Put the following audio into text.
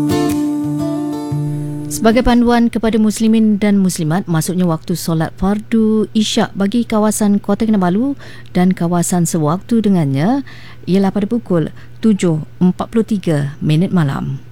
Sebagai panduan kepada muslimin dan muslimat, masuknya waktu solat fardu isyak bagi kawasan Kota Kinabalu dan kawasan sewaktu dengannya ialah pada pukul 7.43 malam.